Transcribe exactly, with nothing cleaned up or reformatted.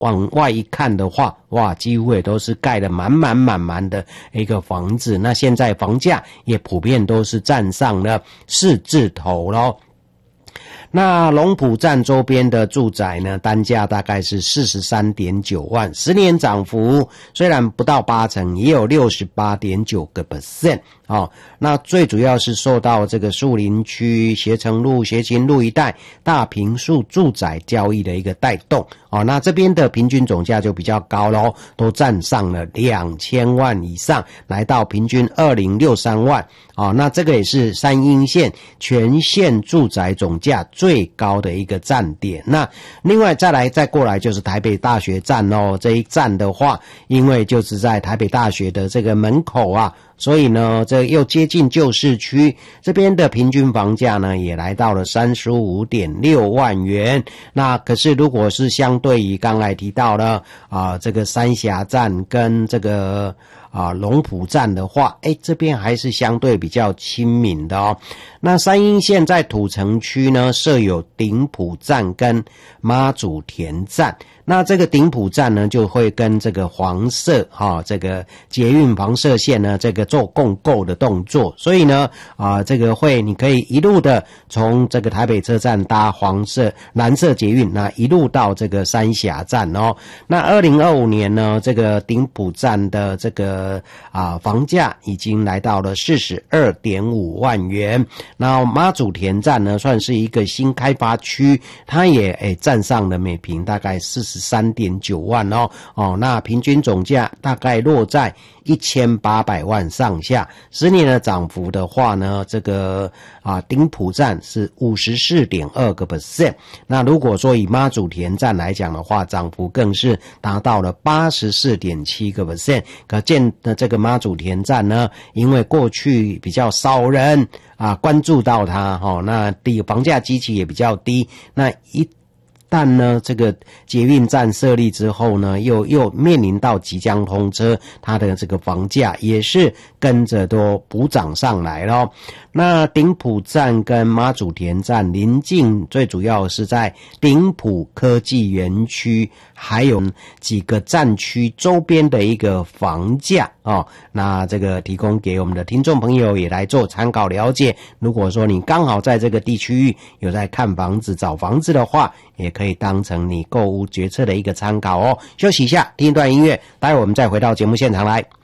往外一看的话，哇，几乎也都是盖得满满满满的一个房子。那现在房价也普遍都是站上了四字头咯。那龙埔站周边的住宅呢，单价大概是 四十三点九万，十年涨幅虽然不到八成，也有 百分之六十八点九 哦。那最主要是受到这个树林区、协成路、协勤路一带大坪数住宅交易的一个带动哦。那这边的平均总价就比较高咯，都站上了两千万以上，来到平均二零六三万哦。那这个也是三鶯线全线住宅总价最高的一个站点。那另外再来再过来就是台北大学站哦，这一站的话，因为就是在台北大学的这个门口啊，所以呢这又接近旧市区，这边的平均房价呢也来到了 三十五点六万元。那可是如果是相对于刚才提到了啊、呃、这个三峡站跟这个啊，龙埔站的话，诶，这边还是相对比较亲民的哦。那三鶯线在土城区呢，设有顶埔站跟妈祖田站。那这个顶埔站呢，就会跟这个黄色哈、哦，这个捷运黄色线呢，这个做共构的动作。所以呢，啊、呃，这个会你可以一路的从这个台北车站搭黄色、蓝色捷运，那一路到这个三峡站哦。那二零二五年呢，这个顶埔站的这个啊房价已经来到了 四十二点五万元。那妈祖田站呢，算是一个新开发区，它也诶站上了每坪大概 四十三点九万哦哦，那平均总价大概落在一千八百万上下。十年的涨幅的话呢，这个啊顶埔站是 百分之五十四点二。那如果说以妈祖田站来讲的话，涨幅更是达到了 八十四点七。可见的这个妈祖田站呢，因为过去比较少人啊关注到它齁，那第房价基期也比较低，那一但呢，这个捷运站设立之后呢，又又面临到即将通车，它的这个房价也是跟着都补涨上来咯。那顶埔站跟妈祖田站临近，最主要是在顶埔科技园区，还有几个站区周边的一个房价哦。那这个提供给我们的听众朋友也来做参考了解。如果说你刚好在这个地区域有在看房子、找房子的话，也可以当成你购物决策的一个参考哦。休息一下，听一段音乐，待会我们再回到节目现场来。